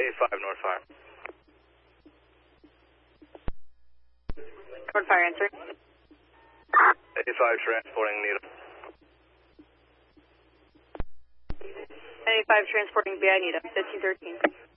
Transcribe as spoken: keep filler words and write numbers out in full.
eighty-five, North Fire. North Fire, answer. eighty-five, transporting Needham. eighty-five, transporting B I Needham, fifteen thirteen.